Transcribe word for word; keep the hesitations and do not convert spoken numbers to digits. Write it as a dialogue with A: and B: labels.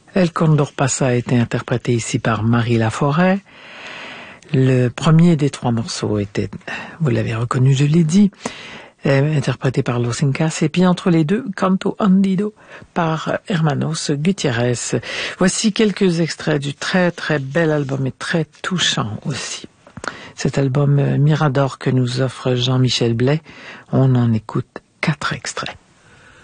A: El Condor Pasa a été interprété ici par Marie Laforêt. Le premier des trois morceaux était, vous l'avez reconnu, je l'ai dit, euh, interprété par Los Incas, et puis entre les deux, Canto Andido par Hermanos Gutiérrez. Voici quelques extraits du très très bel album et très touchant aussi. Cet album Mirador que nous offre Jean-Michel Blais, on en écoute quatre extraits.